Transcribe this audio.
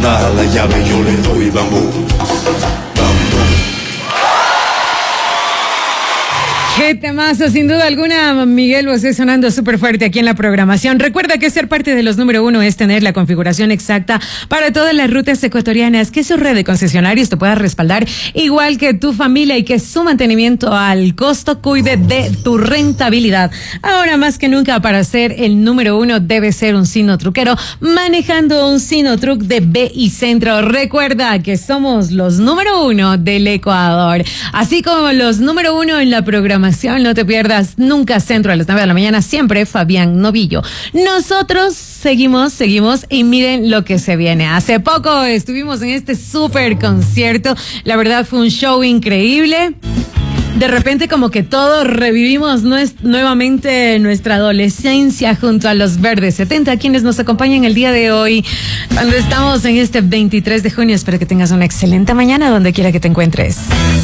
da la llave, yo le doy bambú. Qué temazo, sin duda alguna, Miguel Bosé sonando súper fuerte aquí en la programación. Recuerda que ser parte de los número 1 es tener la configuración exacta para todas las rutas ecuatorianas, que su red de concesionarios te pueda respaldar igual que tu familia y que su mantenimiento al costo cuide de tu rentabilidad. Ahora más que nunca, para ser el número 1 debe ser un Sinotruquero manejando un Sinotruc de BI Centro. Recuerda que somos los número 1 del Ecuador, así como los número 1 en la programación. No te pierdas nunca Centro a las 9 de la mañana, siempre Fabián Novillo. Nosotros seguimos y miren lo que se viene. Hace poco estuvimos en este súper concierto, la verdad fue un show increíble. De repente como que todos revivimos nuevamente nuestra adolescencia junto a los Verdes 70, quienes nos acompañan el día de hoy, cuando estamos en este 23 de junio. Espero que tengas una excelente mañana donde quiera que te encuentres.